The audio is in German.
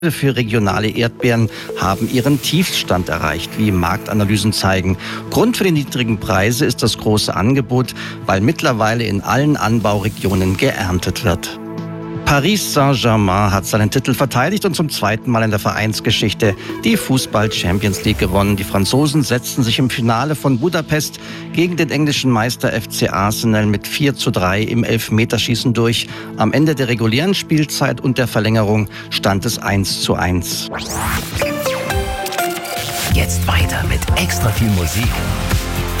für regionale Erdbeeren haben ihren Tiefstand erreicht, wie Marktanalysen zeigen. Grund für die niedrigen Preise ist das große Angebot, weil mittlerweile in allen Anbauregionen geerntet wird. Paris Saint-Germain hat seinen Titel verteidigt und zum zweiten Mal in der Vereinsgeschichte die Fußball-Champions League gewonnen. Die Franzosen setzten sich im Finale von Budapest gegen den englischen Meister FC Arsenal mit 4:3 im Elfmeterschießen durch. Am Ende der regulären Spielzeit und der Verlängerung stand es 1:1. Jetzt weiter mit extra viel Musik.